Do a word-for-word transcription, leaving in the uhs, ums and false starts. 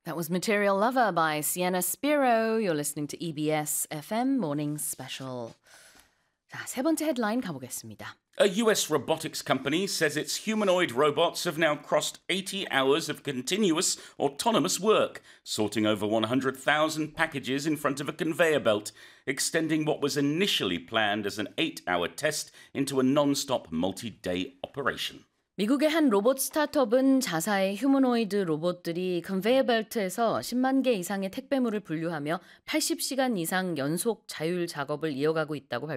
That was Material Lover by Sienna Spiro. You're listening to E B S 에프엠 Morning Special. 자, 세 번째 헤드라인 가보겠습니다. A U S robotics company says its humanoid robots have now crossed eighty hours of continuous autonomous work, sorting over one hundred thousand packages in front of a conveyor belt, extending what was initially planned as an eight-hour test into a non-stop multi-day operation. 미국의 한 로봇 스타트업은 자사의 휴머노이드 로봇들이 컨베이어 벨트에서 십만 개 이상의 택배물을 분류하며 팔십 시간 이상 연속 자율 작업을 이어가고 있다고